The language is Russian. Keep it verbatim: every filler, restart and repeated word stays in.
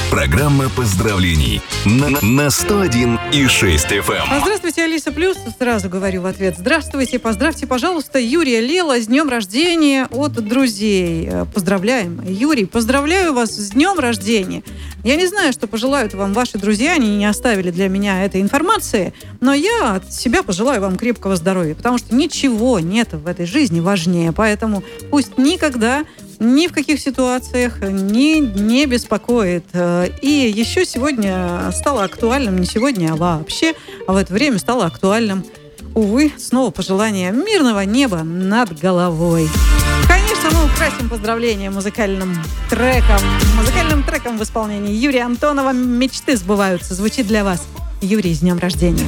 Программа поздравлений на, на сто один и шесть эф эм. Здравствуйте, Алиса Плюс. Сразу говорю в ответ. Здравствуйте, поздравьте, пожалуйста, Юрия Лела с днем рождения от друзей. Поздравляем. Юрий, поздравляю вас с днем рождения. Я не знаю, что пожелают вам ваши друзья, они не оставили для меня этой информации, но я от себя пожелаю вам крепкого здоровья, потому что ничего нет в этой жизни важнее, поэтому пусть никогда, ни в каких ситуациях не, не беспокоит. И еще сегодня стало актуальным, не сегодня, а вообще, а в это время стало актуальным, увы, снова пожелание мирного неба над головой. Конечно, мы украсим поздравления музыкальным треком. Музыкальным треком в исполнении Юрия Антонова «Мечты сбываются». Звучит для вас. Юрий, с днем рождения.